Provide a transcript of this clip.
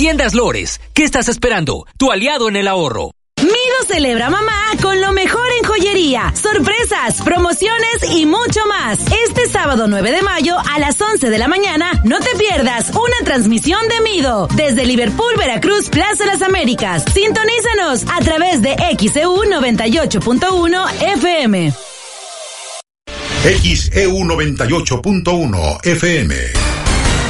Tiendas Lores, ¿qué estás esperando? Tu aliado en el ahorro. Mido celebra mamá con lo mejor en joyería, sorpresas, promociones y mucho más. Este sábado 9 de mayo a las 11 de la mañana no te pierdas una transmisión de Mido desde Liverpool, Veracruz, Plaza Las Américas. Sintonízanos a través de XEU 98.1 FM. XEU 98.1 FM.